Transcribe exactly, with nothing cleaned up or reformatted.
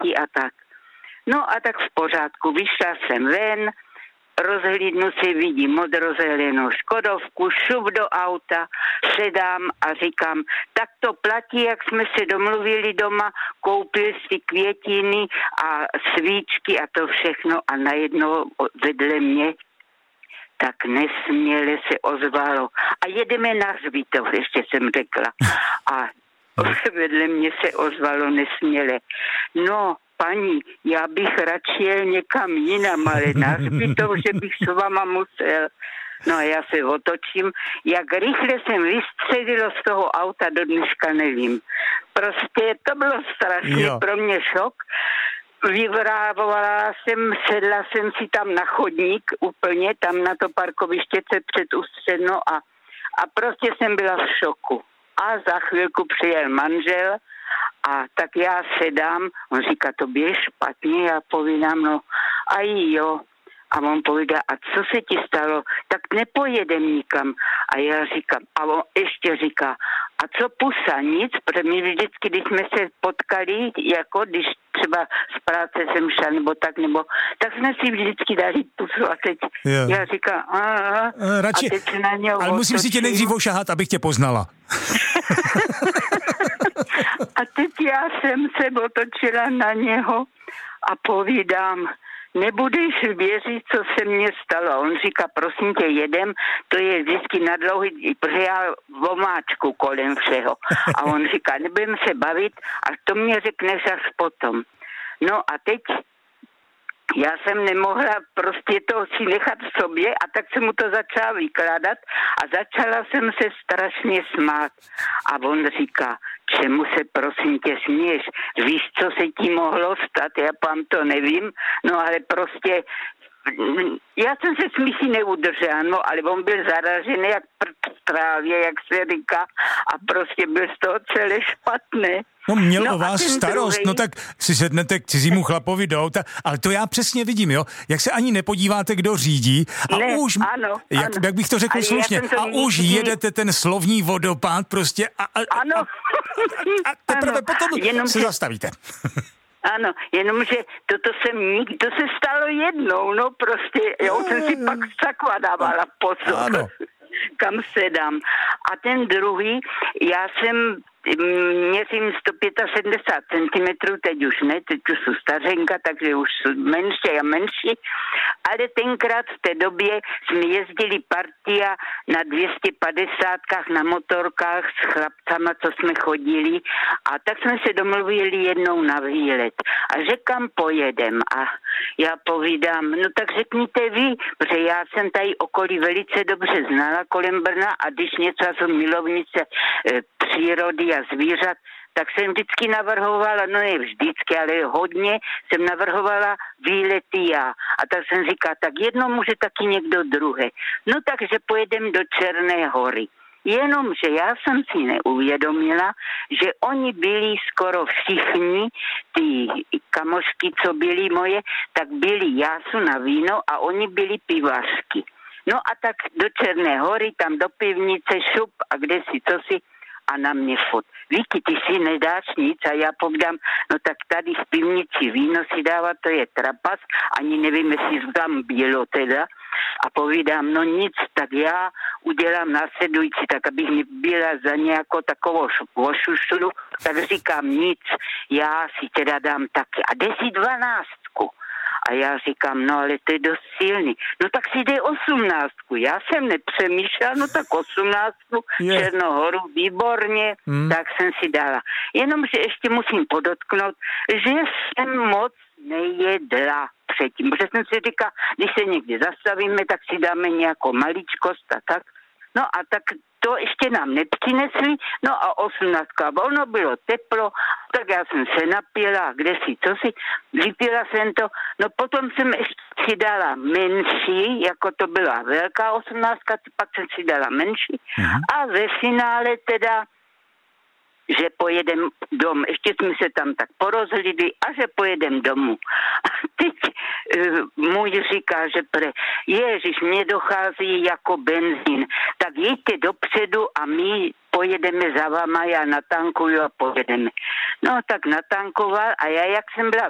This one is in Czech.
děti a tak. No a tak v pořádku, vyšla jsem ven, rozhlídnu si, vidím modrozelenou Škodovku, šup do auta, sedám a říkám, tak to platí, jak jsme se domluvili doma, koupil si květiny a svíčky a to všechno a najednou vedle mě tak nesměle se ozvalo. A jedeme na hřbitov, ještě jsem řekla. A vedle mě se ozvalo nesměle. No, paní, já bych radši jel někam jinam, ale na hřbitov, že bych s váma musel. No a já se otočím. Jak rychle jsem vystřelilo z toho auta, do dneška nevím. Prostě to bylo strašně jo. Pro mě šok. Vyvrávovala jsem, sedla jsem si tam na chodník úplně, tam na to parkoviště před ústřednou a, a prostě jsem byla v šoku. A za chvilku přijel manžel a tak já sedám, on říká, to je špatně, já povídám, no a jo. A on povídá, a co se ti stalo? Tak nepojedem nikam. A já říkám, a on ještě říká, a co pusa? Nic, protože my vždycky, když jsme se potkali, jako když třeba z práce jsem šla, nebo tak, nebo, tak jsme si vždycky dali pusu a teď jo. Já říkám, aha, radši, a teď se na něho ale otočím. Musím si tě nejdřív ošahat, abych tě poznala. A teď já jsem se otočila na něho a povídám, nebudeš věřit, co se mně stalo. On říká, prosím tě, jedem, to je vždycky na dlouhý, protože já vomáčku kolem všeho. A on říká, nebudeme se bavit, a to mě řekneš až potom. No a teď já jsem nemohla prostě to si nechat v sobě a tak jsem mu to začala vykládat a začala jsem se strašně smát. A on říká, čemu se prosím tě směješ? Víš, co se ti mohlo stát? Já vám to nevím, no ale prostě já jsem se smíchy neudržela, no ale on byl zaražený jak prd v trávě, jak se říká, a prostě byl z toho celé špatné. No měl no o vás starost, druhý... no tak si sednete k cizímu chlapovi do auta, ale to já přesně vidím, jo, jak se ani nepodíváte, kdo řídí a ne, už, ano, jak, ano. jak bych to řekl ale slušně, a už vidí... jedete ten slovní vodopád prostě a, a, ano. a, a teprve ano. Potom jenom se že... zastavíte. Ano, jenomže toto jsem nikdy, to se stalo jednou, no prostě, já jsem si pak zakvadávala pozor, ano. Kam se dám. A ten druhý, já jsem měřím sto sedmdesát pět centimetrů, teď už ne, teď už jsou stařenka, takže už jsou menší a menší, ale tenkrát v té době jsme jezdili partia na dvě stě padesátkách na motorkách s chlapcama, co jsme chodili, a tak jsme se domluvili jednou na výlet a že kam pojedem a já povídám, no tak řekněte vy, protože já jsem tady okolí velice dobře znala kolem Brna a když něco jsou milovnice e, přírody a zvířat, tak jsem vždycky navrhovala, no ne vždycky, ale hodně jsem navrhovala výlety já. A tak jsem říkala, tak jedno může taky někdo druhé. No takže pojedem do Černé Hory. Jenomže já jsem si neuvědomila, že oni byli skoro všichni, ty kamošky, co byly moje, tak byli jásu na víno a oni byli pivařky. No a tak do Černé Hory, tam do pivnice, šup a kde si, co si, a na mě fot. Víky, ty si nedáš nic a já povídám, no tak tady v pivnici víno si dává, to je trapas, ani nevím, jestli tam bylo teda. A povídám, no nic, tak já udělám následující, tak abych nebyla za nějakou takovou ošušlu, tak říkám nic, já si teda dám taky. A jde si dvanáctku. A já říkám, no ale to je dost silný. No tak si dej osmnáctku. Já jsem nepřemýšlela, no tak osmnáctku, yeah. Černohoru, výborně, mm. tak jsem si dala. Jenomže ještě musím podotknout, že jsem moc nejedla předtím. Protože jsem si říkala, když se někdy zastavíme, tak si dáme nějakou maličkost a tak. No a tak to ještě nám nepřinesli, no a osmnáctka, ono bylo teplo, tak já jsem se napila, kde si, co si, vypila jsem to, no potom jsem ještě si dala menší, jako to byla velká osmnáctka, pak jsem si dala menší a ve finále teda, že pojedem dom, ještě jsme se tam tak porozhlídli a že pojedem domů. A teď uh, můj říká, že pre, ježiš, mě dochází jako benzín, tak jeďte dopředu a my pojedeme za váma, já natankuju a pojedeme. No tak natankoval a já, jak jsem byla